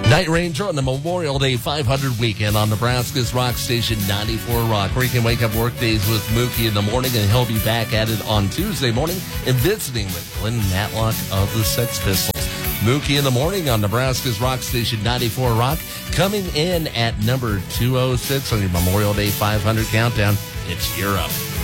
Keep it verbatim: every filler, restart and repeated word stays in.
Night Ranger on the Memorial Day five hundred weekend on Nebraska's Rock Station ninety-four Rock, where you can wake up work days with Mookie in the morning, and he'll be back at it on Tuesday morning and visiting with Glenn Matlock of the Sex Pistols. Mookie in the morning on Nebraska's Rock Station ninety-four Rock, coming in at number two oh six on your Memorial Day five hundred countdown. It's You're Up.